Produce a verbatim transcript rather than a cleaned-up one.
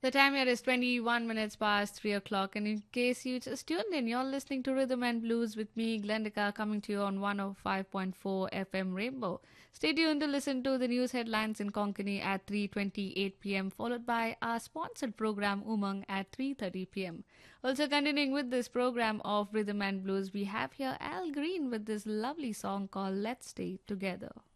The time here is twenty-one minutes past three o'clock, and in case you just tuned in, you're listening to Rhythm and Blues with me, Glendika, coming to you on one oh five point four F M Rainbow. Stay tuned to listen to the news headlines in Konkani at three twenty-eight p m, followed by our sponsored program Umang at three thirty p m. Also, continuing with this program of Rhythm and Blues, we have here Al Green with this lovely song called Let's Stay Together.